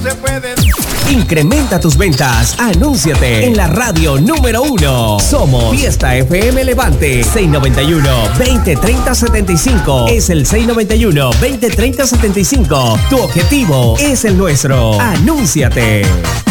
se puede. Incrementa tus ventas. Anúnciate en la radio número 1. Somos Fiesta FM Levante. 691-2030-75. Es el 691-2030-75. Tu objetivo es el nuestro. Anúnciate.